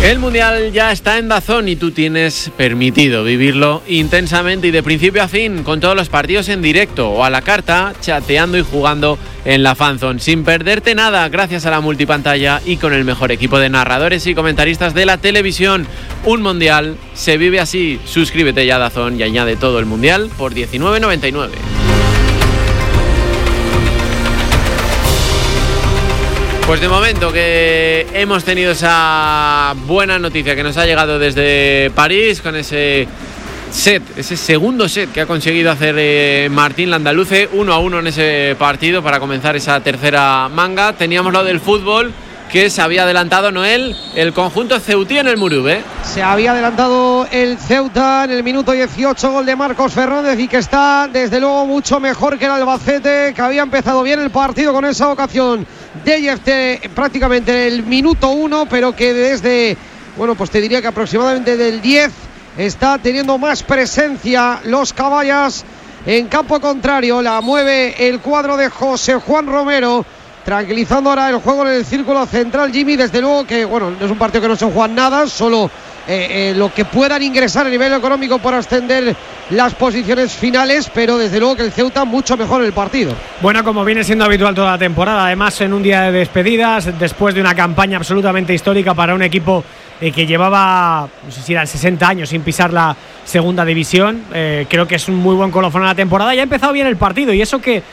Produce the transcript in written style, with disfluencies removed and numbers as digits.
El Mundial ya está en DAZN y tú tienes permitido vivirlo intensamente y de principio a fin, con todos los partidos en directo o a la carta, chateando y jugando en la fanzone, sin perderte nada, gracias a la multipantalla y con el mejor equipo de narradores y comentaristas de la televisión. Un Mundial se vive así. Suscríbete ya a DAZN y añade todo el Mundial por 19,99. Pues de momento que hemos tenido esa buena noticia que nos ha llegado desde París con ese segundo set que ha conseguido hacer Martín Landaluce, 1-1 en ese partido para comenzar esa tercera manga. Teníamos lo del fútbol, que se había adelantado, Noel, el conjunto ceutí en el Murube. Se había adelantado el Ceuta en el minuto 18, gol de Marcos Fernández, y que está desde luego mucho mejor que el Albacete, que había empezado bien el partido con esa ocasión de Yefte prácticamente en el minuto 1, pero que desde, bueno, pues te diría que aproximadamente del 10 está teniendo más presencia los caballas en campo contrario. La mueve el cuadro de José Juan Romero, tranquilizando ahora el juego en el círculo central. Jimmy, desde luego que, bueno, no es un partido que no se juegan nada, solo lo que puedan ingresar a nivel económico por ascender las posiciones finales, pero desde luego que el Ceuta mucho mejor en el partido. Bueno, como viene siendo habitual toda la temporada, además en un día de despedidas, después de una campaña absolutamente histórica para un equipo que llevaba, no sé si eran 60 años sin pisar la segunda división. Creo que es un muy buen colofón a la temporada y ha empezado bien el partido, y eso que